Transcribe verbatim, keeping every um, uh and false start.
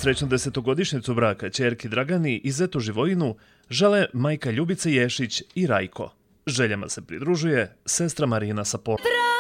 Srećnu desetogodišnjicu braka ćerki Dragani i zetu Živojinu žele majka Ljubice Ješić i Rajko. Željama se pridružuje sestra Marina sa Pol...